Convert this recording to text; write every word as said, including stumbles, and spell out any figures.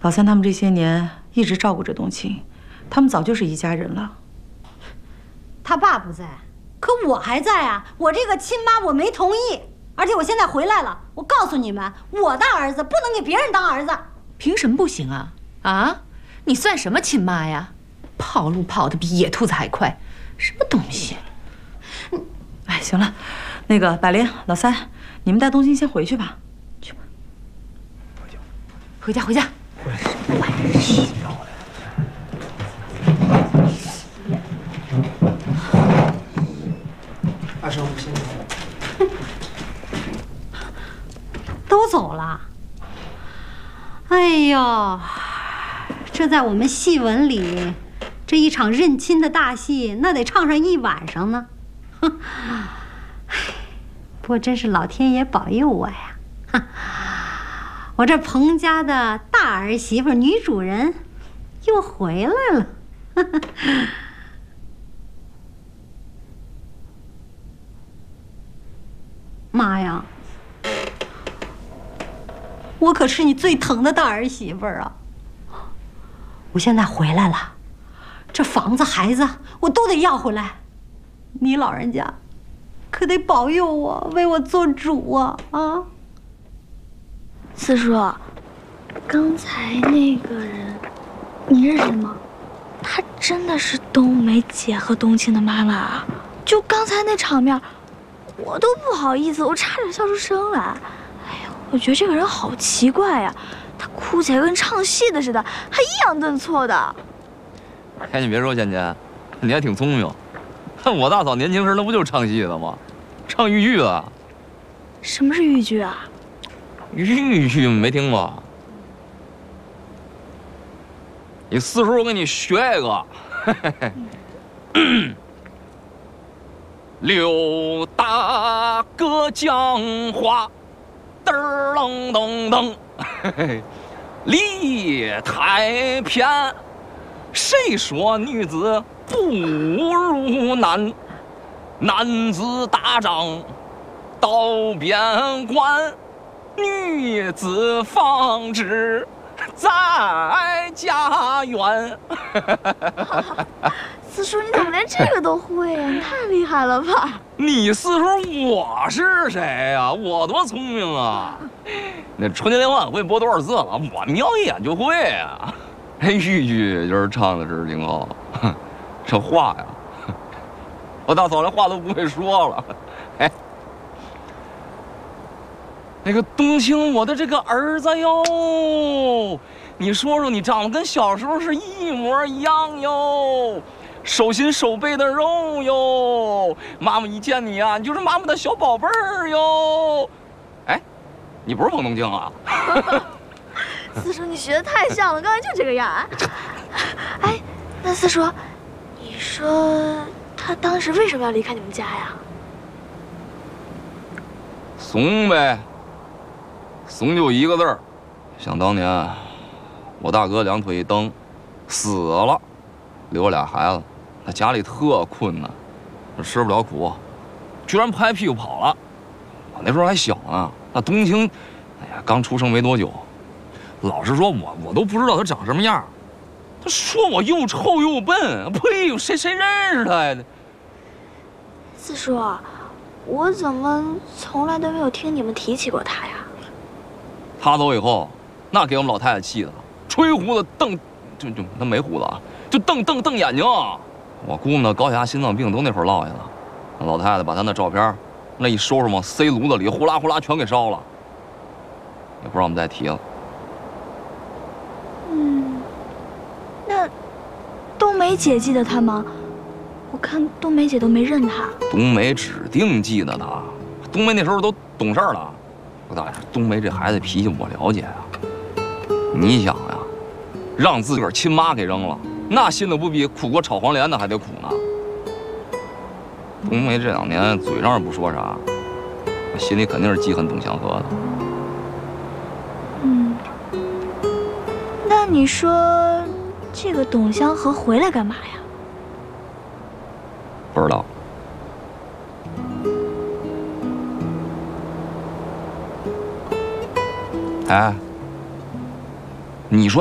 老三他们这些年一直照顾着冬青，他们早就是一家人了。 他爸不在，可我还在啊！我这个亲妈我没同意，而且我现在回来了。我告诉你们，我的儿子不能给别人当儿子。 凭什么不行啊？啊，你算什么亲妈呀？跑路跑得比野兔子还快，什么东西？ 哎，行了，那个百灵、老三，你们带冬青先回去吧，去吧。 回家，回家。 二婶，我们先走。 都走了。哎呦，这在我们戏文里，这一场认亲的大戏，那得唱上一晚上呢。哼，不过真是老天爷保佑我呀！哈，我这彭家的大儿媳妇女主人又回来了。妈呀！我可是你最疼的大儿媳妇儿啊！我现在回来了，这房子、孩子我都得要回来。你老人家可得保佑我，为我做主啊！啊！ 四叔，刚才那个人，你认识吗？她真的是冬梅姐和冬青的妈妈啊！就刚才那场面，我都不好意思，我差点笑出声来。哎呦，我觉得这个人好奇怪呀，她哭起来跟唱戏的似的，还抑扬顿挫的。 哎，你别说，芊芊，你还挺聪明。我大嫂年轻时那不就是唱戏的吗？唱豫剧的。 什么是豫剧啊？ 豫剧没听过。你四叔，我给你学一个。刘大哥讲话，嘚儿楞噔噔，理太偏。谁说女子不如男？男子打仗到边关，女子纺织在家园。 四叔，你怎么连这个都会呀？你太厉害了吧！ 你四叔，我是谁呀？我多聪明啊！那春节联欢晚会播多少次了？我瞄一眼就会啊！哎，豫剧今儿唱的是挺好，这话呀，我大嫂连话都不会说了。哎，那个冬青，我的这个儿子哟，你说说，你长得跟小时候是一模一样哟。手心手背的肉哟，妈妈一见你啊，你就是妈妈的小宝贝儿哟。哎，你不是彭冬青啊？ 四叔，你学的太像了，刚才就这个样啊。哎，那四叔，你说他当时为什么要离开你们家呀？ 怂呗，怂就一个字儿。想当年，我大哥两腿一蹬，死了，留俩孩子。他家里特困难，吃不了苦，居然拍屁股跑了。我那时候还小呢，那冬青，哎呀，刚出生没多久。老实说，我我都不知道他长什么样。他说我又臭又笨，呸！谁谁认识他呀？ 四叔，我怎么从来都没有听你们提起过他呀？ 他走以后，那给我们老太太气的，吹胡子瞪，就就他没胡子啊，就瞪瞪瞪眼睛。我姑母那高血压、心脏病都那会儿落下的，那老太太把她那照片，那一收拾嘛，塞炉子里，呼啦呼啦全给烧了，也不让我们再提了。 嗯，那冬梅姐记得他吗？我看冬梅姐都没认他。 冬梅指定记得他，冬梅那时候都懂事了。我大爷，冬梅这孩子脾气我了解啊。你想呀，让自个儿亲妈给扔了。那心里不比苦过炒黄连的还得苦呢。冬梅这两年嘴上不说啥，心里肯定是记恨董祥和的。 嗯，那你说这个董祥和回来干嘛呀？ 不知道。哎，你说。